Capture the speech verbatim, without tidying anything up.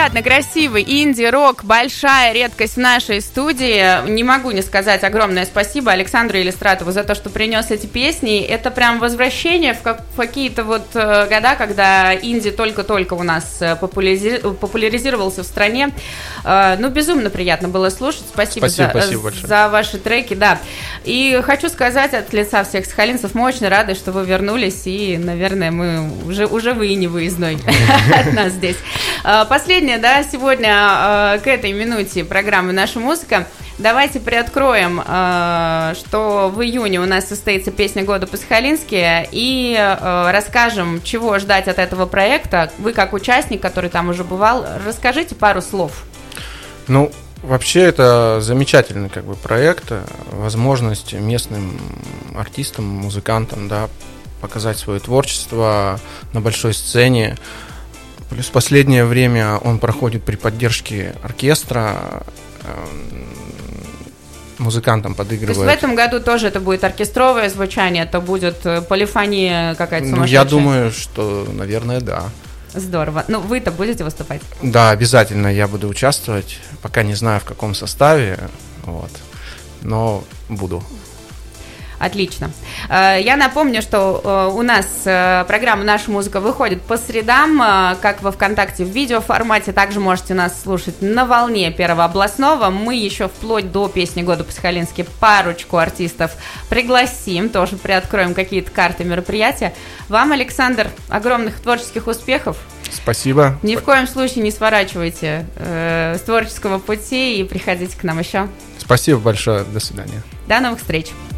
невероятно красивый инди-рок, большая редкость в нашей студии. Не могу не сказать огромное спасибо Александру Елистратову за то, что принес эти песни. Это прям возвращение в, как, в какие-то вот э, года, когда инди только-только у нас популяризи... популяризировался в стране. Э, ну, безумно приятно было слушать. Спасибо, спасибо, за, спасибо за ваши треки. Да. И хочу сказать от лица всех сахалинцев, мы очень рады, что вы вернулись. И, наверное, мы уже, уже вы и не выездной от нас здесь. Последняя, да, сегодня э, к этой минуте программы «Наша музыка». Давайте приоткроем, э, что в июне у нас состоится «Песня года» по-сахалински, и э, расскажем, чего ждать от этого проекта. Вы, как участник, который там уже бывал, расскажите пару слов. Ну, вообще это замечательный как бы проект, возможность местным артистам, музыкантам, да, показать свое творчество на большой сцене. Плюс в последнее время он проходит при поддержке оркестра, музыкантам подыгрывают. То есть в этом году тоже это будет оркестровое звучание, это будет полифония какая-то сумасшедшая? Ну, я думаю, что, наверное, да. Здорово. Ну, вы-то будете выступать? Да, обязательно я буду участвовать. Пока не знаю, в каком составе, вот, но буду. Отлично. Я напомню, что у нас программа «Наша музыка» выходит по средам, как во ВКонтакте в видеоформате. Также можете нас слушать на волне Первого областного. Мы еще вплоть до «Песни года» по-сахалински парочку артистов пригласим. Тоже приоткроем какие-то карты мероприятия. Вам, Александр, огромных творческих успехов. Спасибо. Ни в коем случае не сворачивайте э, с творческого пути и приходите к нам еще. Спасибо большое. До свидания. До новых встреч.